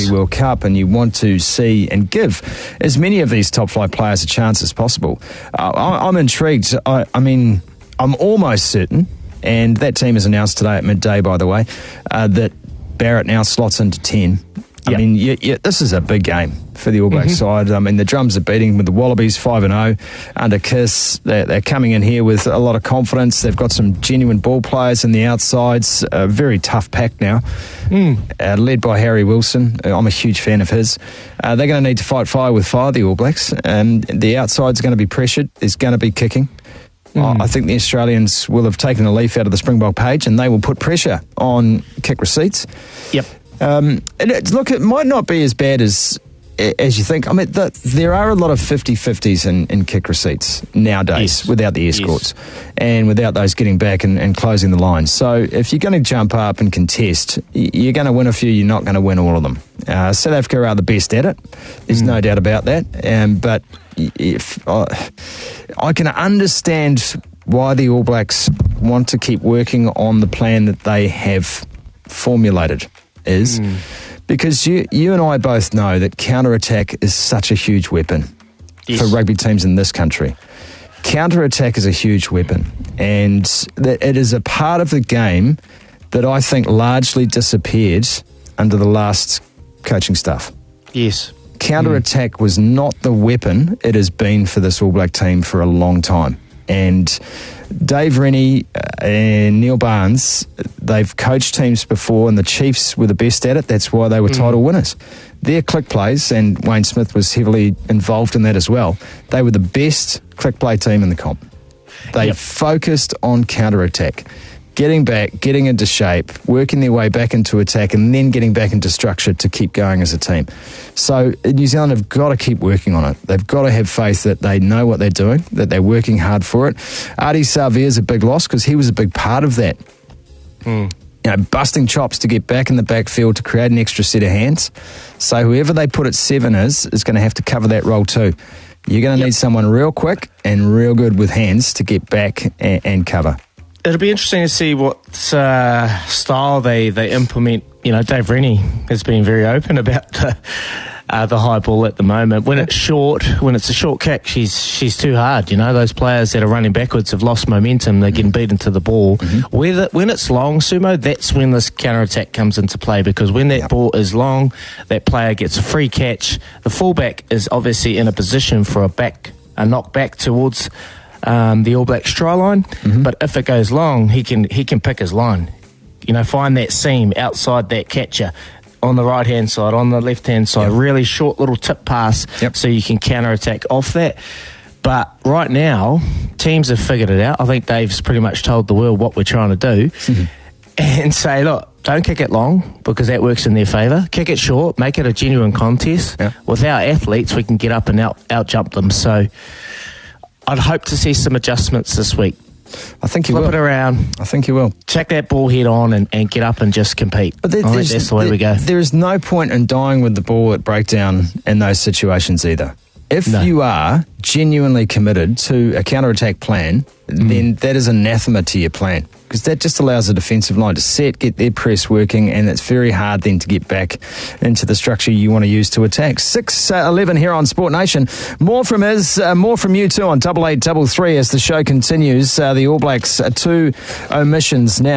Rugby World Cup, and you want to see and give as many of these top-flight players a chance as possible. I'm intrigued. I mean, I'm almost certain, and that team is announced today at midday, by the way, that Barrett now slots into 10. I mean, this is a big game for the All Blacks side. I mean, the drums are beating with the Wallabies 5-0 under Kiss. They're coming in here with a lot of confidence. They've got some genuine ball players in the outsides. A very tough pack now, led by Harry Wilson. I'm a huge fan of his. They're going to need to fight fire with fire, the All Blacks. The outside's going to be pressured. There's going to be kicking. I think the Australians will have taken a leaf out of the Springbok page, and they will put pressure on kick receipts. Yep. Look, it might not be as bad as you think. I mean, there are a lot of 50-50s in kick receipts nowadays without the escorts and without those getting back and closing the line. So if you're going to jump up and contest, you're going to win a few, you're not going to win all of them. South Africa are the best at it. There's no doubt about that. But if I can understand why the All Blacks want to keep working on the plan that they have formulated is because you and I both know that counter-attack is such a huge weapon for rugby teams in this country. Counter-attack is a huge weapon, and that it is a part of the game that I think largely disappeared under the last coaching staff. Yes. Counter-attack was not the weapon it has been for this All Black team for a long time. And Dave Rennie and Neil Barnes, they've coached teams before, and the Chiefs were the best at it. That's why they were title winners. Their click plays, and Wayne Smith was heavily involved in that as well, they were the best click play team in the comp. They focused on counter-attack. Getting back, getting into shape, working their way back into attack, and then getting back into structure to keep going as a team. So New Zealand have got to keep working on it. They've got to have faith that they know what they're doing, that they're working hard for it. Ardie Savea is a big loss because he was a big part of that. You know, busting chops to get back in the backfield to create an extra set of hands. So whoever they put at 7 is going to have to cover that role too. You're going to need someone real quick and real good with hands to get back and cover. It'll be interesting to see what style they implement. You know, Dave Rennie has been very open about the high ball at the moment. When it's short, when it's a short kick, she's too hard. You know, those players that are running backwards have lost momentum. They're getting beaten to the ball. When it's long, Sumo, that's when this counter-attack comes into play, because when that ball is long, that player gets a free catch. The fullback is obviously in a position for a knock back towards the All Blacks try line, but if it goes long, he can pick his line. You know, find that seam outside that catcher on the right hand side, on the left hand side, really short little tip pass, so you can counter attack off that. But right now, teams have figured it out. I think Dave's pretty much told the world what we're trying to do, and say, look, don't kick it long because that works in their favour. Kick it short, make it a genuine contest. With our athletes, we can get up and out jump them. So I'd hope to see some adjustments this week. I think you will. Flip it around. I think you will. Check that ball head on and get up and just compete. But I think that's the way we go. There is no point in dying with the ball at breakdown in those situations either. If you are genuinely committed to a counter-attack plan, then that is anathema to your plan, because that just allows the defensive line to set, get their press working, and it's very hard then to get back into the structure you want to use to attack. 6:11 here on Sport Nation. More from you too on 8833 as the show continues. The All Blacks 2 omissions now.